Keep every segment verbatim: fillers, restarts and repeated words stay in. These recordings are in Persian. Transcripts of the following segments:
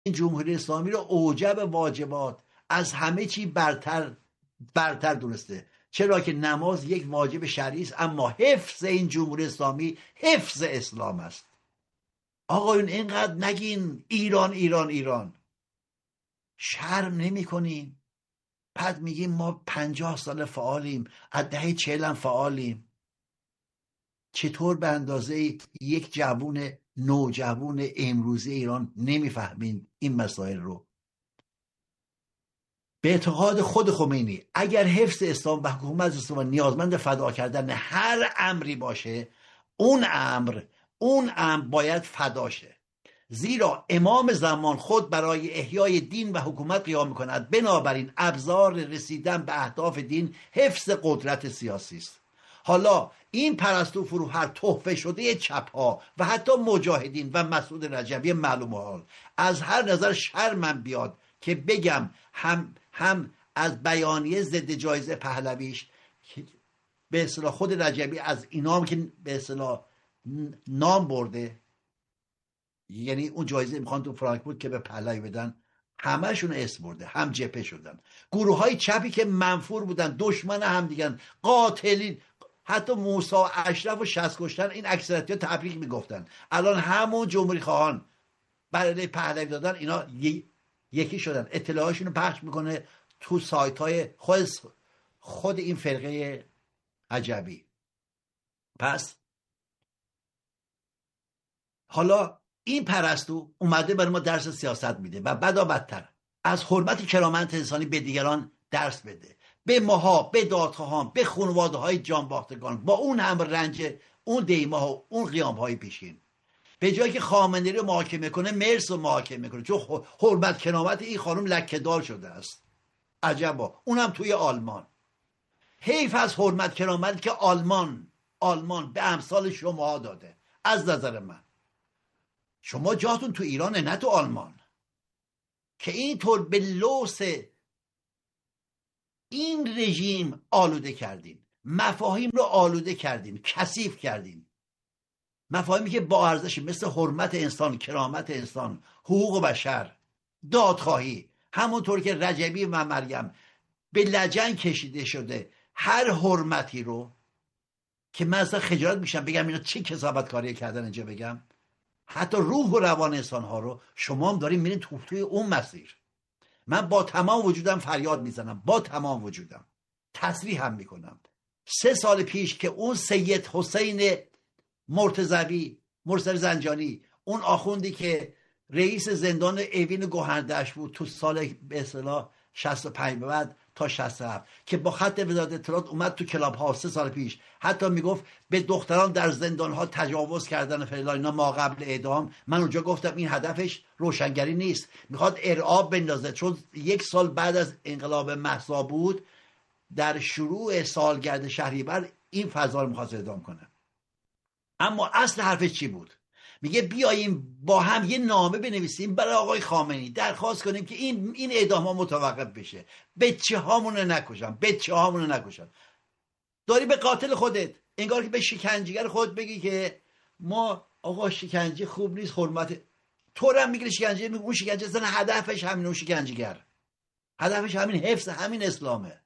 این جمهوری اسلامی رو اوجب واجبات، از همه چی برتر برتر دونسته. چرا که نماز یک واجب شرعی است، اما حفظ این جمهوری اسلامی حفظ اسلام است. آقایون اینقدر نگین ایران ایران ایران، شرم نمی کنین؟ بعد میگیم ما پنجاه سال فعالیم، از دهه چهل هم فعالیم. چطور به اندازه یک جوون نوجوان امروزی ایران نمیفهمین این مسائل رو؟ به اعتقاد خود خمینی اگر حفظ اسلام و حکومت اسلام نیازمند فدا کردن هر امری باشه، اون امر اون امر باید فدا شه، زیرا امام زمان خود برای احیای دین و حکومت قیام میکند. بنابراین ابزار رسیدن به اهداف دین حفظ قدرت سیاسی است. حالا این پرستو فروهر تحفه شده چپ ها و حتی مجاهدین و مسعود رجبی معلوم حال، از هر نظر شرمم بیاد که بگم هم هم از بیانیه ضد جایزه پهلویش به اصطلاح خود رجبی از اینام که به اصطلاح نام برده، یعنی اون جایزه میخوان تو فرانکفورت که به پهلوی بدن، همهشون اسم برده، هم جبهه شدن، گروه های چپی که منفور بودن، دشمن هم دیگن، قاتلین، حتی موسی اشرف و شصت کشتن، این اکثریت ها تبریک میگفتن. الان همون جمهوری خواهان برای پهلوی دادن اینا یکی شدن، اطلاعاتشون رو پخش میکنه تو سایت های خود خود این فرقه عجبی. پس حالا این پرستو اومده برای ما درس سیاست میده و بدا بدتر از حرمت کرامت انسانی به دیگران درس بده، به ماها، به دادخواهان، به خانواده های جانباختگان، با اون هم رنج اون دیمه ها، اون قیام های پیشین. به جایی که خامنه‌ای رو محاکمه کنه، مرس رو محاکمه کنه، چون حرمت کرامت این خانم لکه‌دار شده است. عجبا، اونم توی آلمان. حیف از حرمت کرامت که آلمان آلمان به امثال شما داده. از نظر من شما جاتون تو ایرانه، نه تو آلمان، که اینطور به لوس این رژیم آلوده کردین، مفاهیم رو آلوده کردین، کثیف کردین، مفاهیمی که با ارزش مثل حرمت انسان، کرامت انسان، حقوق بشر، دادخواهی، همونطور که رجبی و مریم به لجن کشیده شده هر حرمتی رو که من اصلا خجالت میشم بگم اینا چه کثافت کاری کردن اینجا بگم، حتی روح و روان انسان ها رو شما هم دارین میرین تو توی اون مسیر. من با تمام وجودم فریاد میزنم، با تمام وجودم تصریح هم میکنم. سه سال پیش که اون سید حسین مرتضوی مرتضوی زنجانی، اون آخوندی که رئیس زندان اوین گوهردشت بود تو سال به اصطلاح شصت و پنج به بعد تا شصت و هفت، که با خط وزارت اطلاعات اومد تو کلاب ها سه سال پیش، حتی میگفت به دختران در زندان ها تجاوز کردن فلان اینا ما قبل اعدام. من اونجا گفتم این هدفش روشنگری نیست، میخواد ارعاب بندازه، چون یک سال بعد از انقلاب مهسا بود، در شروع سالگرد شهریور این فضا رو میخواست اعدام کنه. اما اصل حرفش چی بود؟ میگه بیاییم با هم یه نامه بنویسیم برای آقای خامنه‌ای، درخواست کنیم که این این اعدام ها متوقف بشه، بچه هامون رو نکشن، بچه هامون رو نکشن. داری به قاتل خودت، انگار که به شکنجهگر خود بگی که ما آقا شکنجه خوب نیست، حرمت تو رو هم میگیره شکنجه، میگه اون شکنجه اصلا هدفش همین، اون شکنجهگر هدفش همین حفظ همین اسلامه.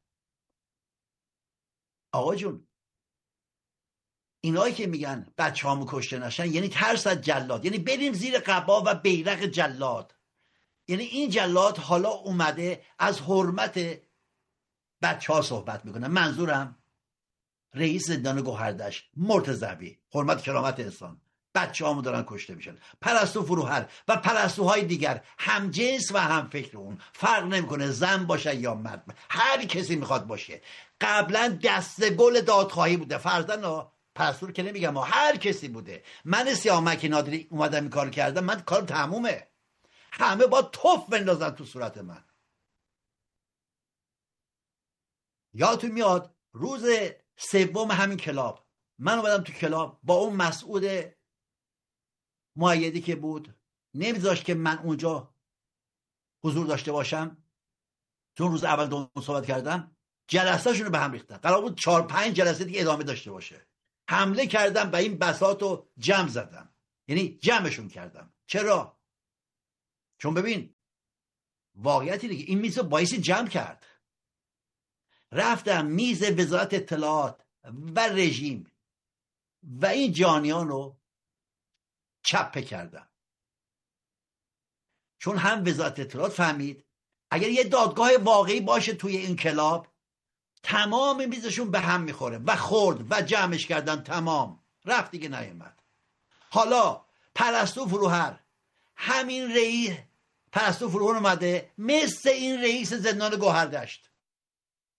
آقا جون، اینایی که میگن بچه هامو کشته نشن یعنی ترس از جلاد، یعنی بریم زیر قبا و بیرق جلاد. یعنی این جلاد حالا اومده از حرمت بچه ها صحبت میکنه. منظورم رئیس زندان گوهردشت مرتضوی، حرمت کرامت انسان، بچه هامو دارن کشته میشن. پرستو فروهر و پرستوهای دیگر، هم جنس و هم فکر اون، فرق نمیکنه زن باشه یا مرد، هر کسی میخواد باشه. قبلا دست گل دادخواهی بوده، فرضاً پرستو که نمیگم، ما هر کسی بوده. من سیامک نادری اومدم این کار کردم، من کار تمومه، همه با توف بندازن تو صورت من. یادتون میاد روز سوم همین کلاب من اومدم تو کلاب با اون مسعود مؤیدی که بود، نمیذاشت که من اونجا حضور داشته باشم، چون روز اول دوم صحبت کردم، جلسه شونو به هم ریختن. قرار بود چهار پنج جلسه دیگه ادامه داشته باشه. حمله کردم و این بساطو جمع زدم، یعنی جمعشون کردم. چرا؟ چون ببین واقعیت اینه که این میز رو بایستی جمع کرد. رفتم میز وزارت اطلاعات و رژیم و این جانیان رو چپه کردم، چون هم وزارت اطلاعات فهمید اگر یه دادگاه واقعی باشه توی این کلاب تمام میزشون به هم میخوره و خورد و جمعش کردن، تمام رفت دیگه نیومد. حالا پرستو فروهر، همین رئیس پرستو فروهر اومده مثل این رئیس زندان گوهردشت